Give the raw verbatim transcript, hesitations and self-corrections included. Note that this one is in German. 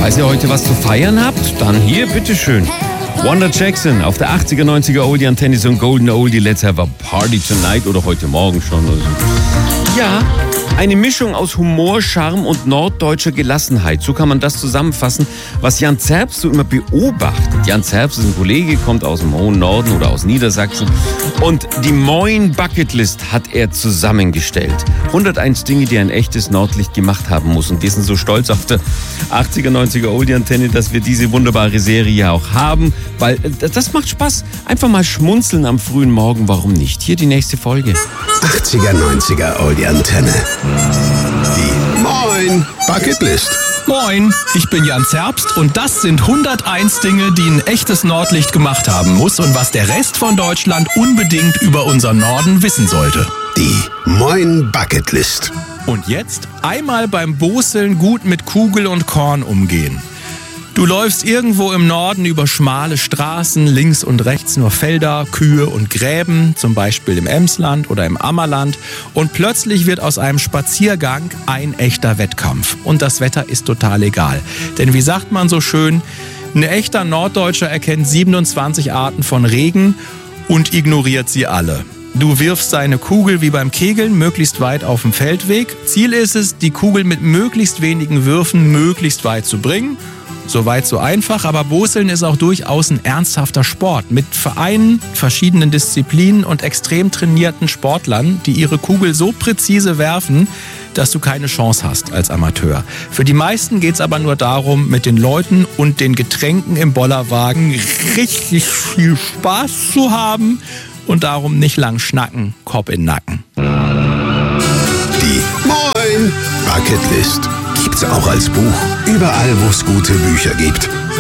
Falls ihr heute was zu feiern habt, dann hier, bitteschön. Wanda Jackson auf der achtziger, neunziger Oldie Antenne, so ein Golden Oldie, Let's Have a Party Tonight oder heute Morgen schon. Also. Ja, eine Mischung aus Humor, Charme und norddeutscher Gelassenheit. So kann man das zusammenfassen, was Jan Zerbst so immer beobachtet. Jan Zerbst ist ein Kollege, kommt aus dem hohen Norden oder aus Niedersachsen. Und die Moin Bucketlist hat er zusammengestellt. hunderteins Dinge, die ein echtes Nordlicht gemacht haben muss. Und wir sind so stolz auf der achtziger, neunziger Oldie Antenne, dass wir diese wunderbare Serie auch haben. Weil das macht Spaß. Einfach mal schmunzeln am frühen Morgen, warum nicht? Hier die nächste Folge. achtziger, neunziger Oldie Antenne. Die Moin Bucketlist. Moin, ich bin Jan Zerbst und das sind hunderteins Dinge, die ein echtes Nordlicht gemacht haben muss und was der Rest von Deutschland unbedingt über unseren Norden wissen sollte. Die Moin Bucketlist. Und jetzt einmal beim Boseln gut mit Kugel und Korn umgehen. Du läufst irgendwo im Norden über schmale Straßen, links und rechts nur Felder, Kühe und Gräben, zum Beispiel im Emsland oder im Ammerland. Und plötzlich wird aus einem Spaziergang ein echter Wettkampf. Und das Wetter ist total egal. Denn wie sagt man so schön, ein echter Norddeutscher erkennt siebenundzwanzig Arten von Regen und ignoriert sie alle. Du wirfst deine Kugel wie beim Kegeln möglichst weit auf dem Feldweg. Ziel ist es, die Kugel mit möglichst wenigen Würfen möglichst weit zu bringen. Soweit so einfach, aber Boseln ist auch durchaus ein ernsthafter Sport mit Vereinen, verschiedenen Disziplinen und extrem trainierten Sportlern, die ihre Kugel so präzise werfen, dass du keine Chance hast als Amateur. Für die meisten geht's aber nur darum, mit den Leuten und den Getränken im Bollerwagen richtig viel Spaß zu haben und darum nicht lang schnacken, Kopf in den Nacken. Die Moin Bucketlist. Gibt's auch als Buch. Überall, wo es gute Bücher gibt.